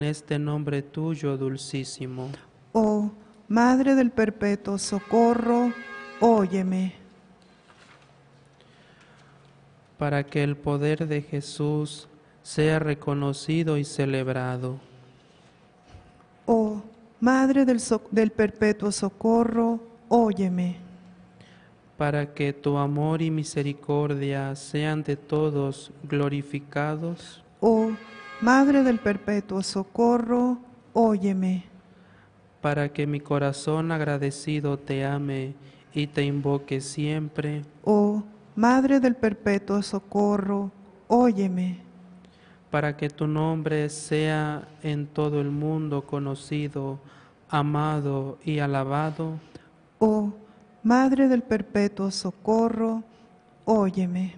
este nombre tuyo dulcísimo. Oh Madre del Perpetuo Socorro, óyeme. Para que el poder de Jesús sea reconocido y celebrado. Oh Madre del Perpetuo Socorro, óyeme. Para que tu amor y misericordia sean de todos glorificados. Oh Madre del Perpetuo Socorro, óyeme. Para que mi corazón agradecido te ame y te invoque siempre. Oh Madre del Perpetuo Socorro, óyeme. Para que tu nombre sea en todo el mundo conocido, amado y alabado. Oh Madre del Perpetuo Socorro, óyeme.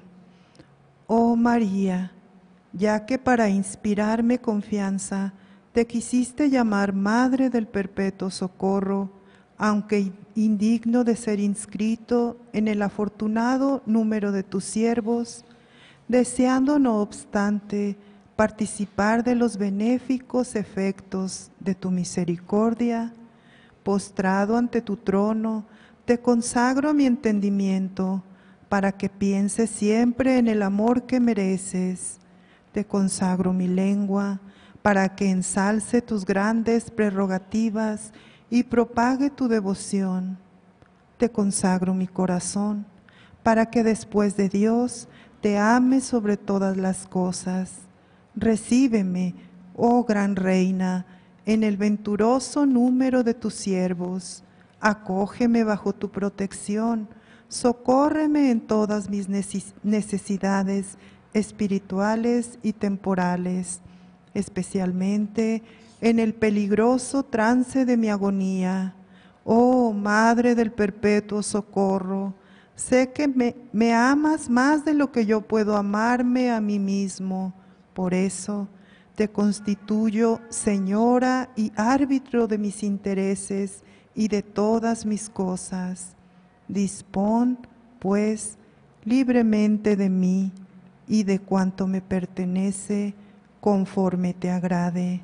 Oh María, ya que para inspirarme confianza te quisiste llamar Madre del Perpetuo Socorro, aunque indigno de ser inscrito en el afortunado número de tus siervos, deseando no obstante participar de los benéficos efectos de tu misericordia, postrado ante tu trono, te consagro mi entendimiento para que piense siempre en el amor que mereces. Te consagro mi lengua para que ensalce tus grandes prerrogativas y propague tu devoción. Te consagro mi corazón para que después de Dios te ame sobre todas las cosas. Recíbeme, oh gran Reina, en el venturoso número de tus siervos. Acógeme bajo tu protección, socórreme en todas mis necesidades espirituales y temporales, especialmente en el peligroso trance de mi agonía. Oh Madre del Perpetuo Socorro, sé que me amas más de lo que yo puedo amarme a mí mismo. Por eso te constituyo Señora y árbitro de mis intereses y de todas mis cosas. Dispón, pues, libremente de mí y de cuanto me pertenece, conforme te agrade.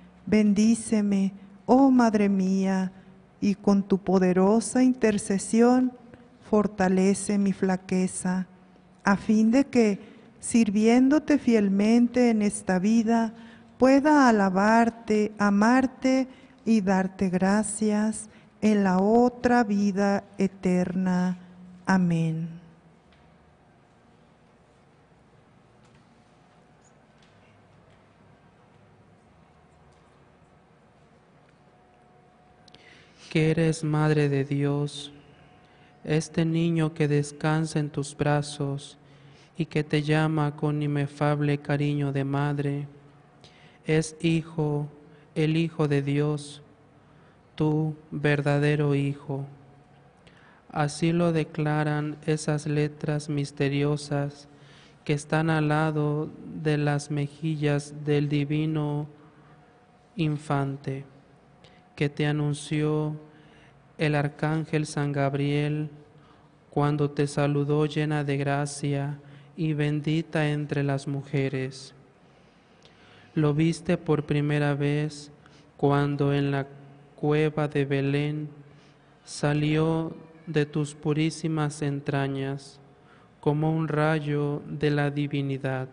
Bendíceme, oh Madre mía, y con tu poderosa intercesión fortalece mi flaqueza, a fin de que, sirviéndote fielmente en esta vida, pueda alabarte, amarte y darte gracias en la otra vida eterna. Amén. Que eres Madre de Dios, este niño que descansa en tus brazos y que te llama con inefable cariño de madre, es Hijo, el Hijo de Dios, tu verdadero Hijo. Así lo declaran esas letras misteriosas que están al lado de las mejillas del divino infante, que te anunció el arcángel San Gabriel cuando te saludó llena de gracia y bendita entre las mujeres. Lo viste por primera vez cuando en la cueva de Belén salió de tus purísimas entrañas como un rayo de la divinidad.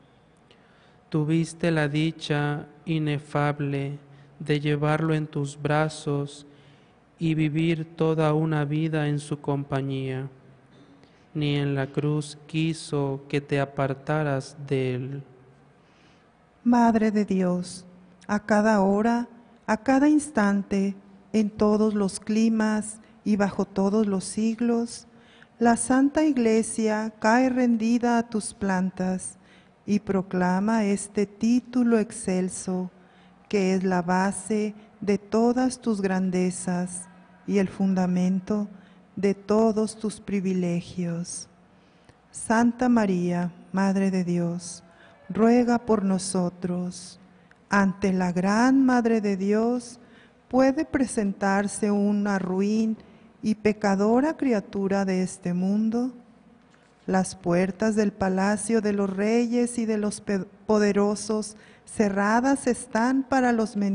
Tuviste la dicha inefable de llevarlo en tus brazos y vivir toda una vida en su compañía. Ni en la cruz quiso que te apartaras de él. Madre de Dios, a cada hora, a cada instante, en todos los climas y bajo todos los siglos, la Santa Iglesia cae rendida a tus plantas y proclama este título excelso, que es la base de todas tus grandezas y el fundamento de todos tus privilegios. Santa María, Madre de Dios, ruega por nosotros. Ante la gran Madre de Dios puede presentarse una ruin y pecadora criatura de este mundo. Las puertas del palacio de los reyes y de los poderosos cerradas están para los mendigos.